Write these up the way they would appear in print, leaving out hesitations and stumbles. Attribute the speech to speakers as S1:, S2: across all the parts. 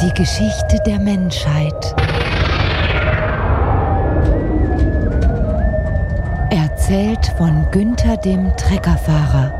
S1: Die Geschichte der Menschheit. Erzählt von Günther dem Treckerfahrer.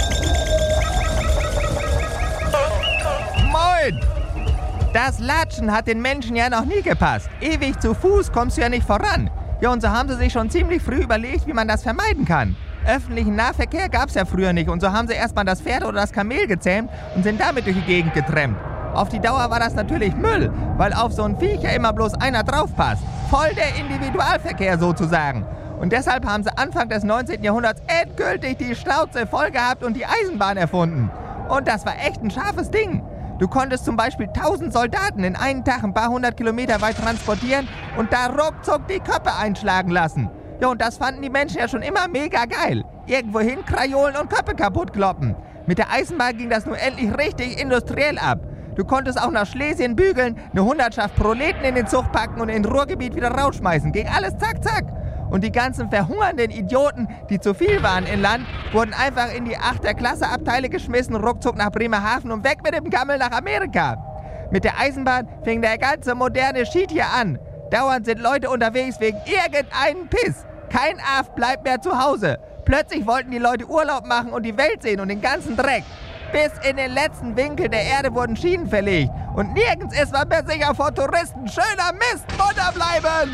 S2: Moin! Das Latschen hat den Menschen ja noch nie gepasst. Ewig zu Fuß kommst du ja nicht voran. Ja, und so haben sie sich schon ziemlich früh überlegt, wie man das vermeiden kann. Öffentlichen Nahverkehr gab's ja früher nicht und so haben sie erstmal das Pferd oder das Kamel gezähmt und sind damit durch die Gegend getrennt. Auf die Dauer war das natürlich Müll, weil auf so ein Viech ja immer bloß einer draufpasst. Voll der Individualverkehr sozusagen. Und deshalb haben sie Anfang des 19. Jahrhunderts endgültig die Schnauze voll gehabt und die Eisenbahn erfunden. Und das war echt ein scharfes Ding. Du konntest zum Beispiel 1000 Soldaten in einen Tag ein paar hundert Kilometer weit transportieren und da ruckzuck die Köpfe einschlagen lassen. Ja, und das fanden die Menschen ja schon immer mega geil. Irgendwohin Krajolen und Köpfe kaputt kloppen. Mit der Eisenbahn ging das nun endlich richtig industriell ab. Du konntest auch nach Schlesien bügeln, eine Hundertschaft Proleten in den Zug packen und in Ruhrgebiet wieder rausschmeißen. Ging alles zack, zack. Und die ganzen verhungernden Idioten, die zu viel waren in Land, wurden einfach in die 8. Klasse Abteile geschmissen, ruckzuck nach Bremerhaven und weg mit dem Gammel nach Amerika. Mit der Eisenbahn fing der ganze moderne Shit hier an. Dauernd sind Leute unterwegs wegen irgendeinen Piss. Kein Aff bleibt mehr zu Hause. Plötzlich wollten die Leute Urlaub machen und die Welt sehen und den ganzen Dreck. Bis in den letzten Winkel der Erde wurden Schienen verlegt. Und nirgends ist man mehr sicher vor Touristen. Schöner Mist, munter bleiben!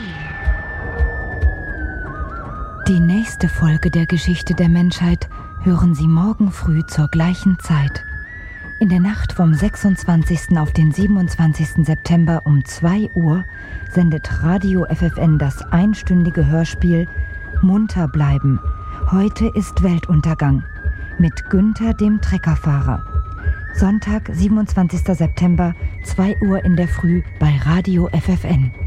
S1: Die nächste Folge der Geschichte der Menschheit hören Sie morgen früh zur gleichen Zeit. In der Nacht vom 26. auf den 27. September um 2 Uhr sendet Radio FFN das einstündige Hörspiel Munter bleiben. Heute ist Weltuntergang mit Günther dem Treckerfahrer. Sonntag, 27. September, 2 Uhr in der Früh bei Radio FFN.